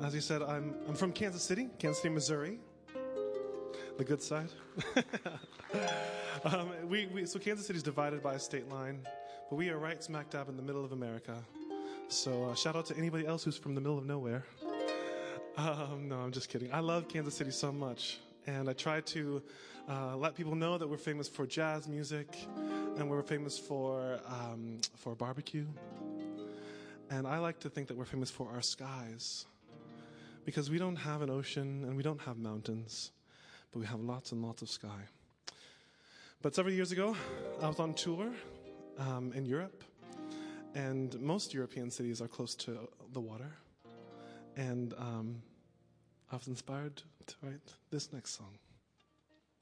As you said, I'm from Kansas City, Missouri. The good side. So Kansas City is divided by a state line, but we are right smack dab in the middle of America. So shout out to anybody else who's from the middle of nowhere. No, I'm just kidding. I love Kansas City so much, and I try to let people know that we're famous for jazz music, and we're famous for barbecue. And I like to think that we're famous for our skies, because we don't have an ocean and we don't have mountains, but we have lots and lots of sky. But several years ago, I was on tour in Europe, and most European cities are close to the water. And I was inspired to write this next song.